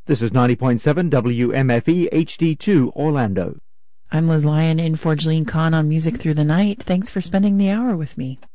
This is 90.7 WMFE HD2 Orlando. I'm Liz Lyon in for Jeline Kahn on Music Through the Night. Thanks for spending the hour with me.